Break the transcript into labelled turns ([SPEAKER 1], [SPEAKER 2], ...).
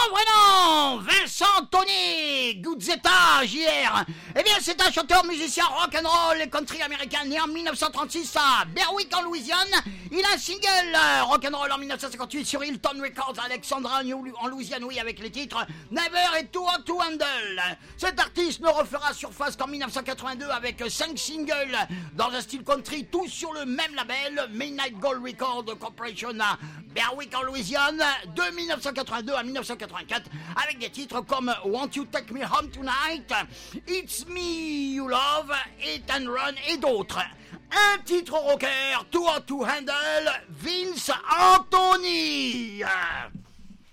[SPEAKER 1] vrai nom, Vincent Tony Guzzetta, JR. Eh bien, c'est un chanteur, musicien rock'n'roll et country américain né en 1936 à Berwick en Louisiane. Il a un single rock'n'roll en 1958 sur Hilton Records à Alexandra en Louisiane, oui, avec les titres Never et Too Hot to Handle. Cet artiste ne refera surface qu'en 1982 avec 5 singles dans un style country, tous sur le même label, Midnight Gold Record Corporation à Berwick en Louisiane, de 1982 à 1984, avec des titres comme Want You Take Me Home Tonight, It's Me You Love, Hit and Run et d'autres. Un titre rocker, Too Hot to Handle, Vince Anthony.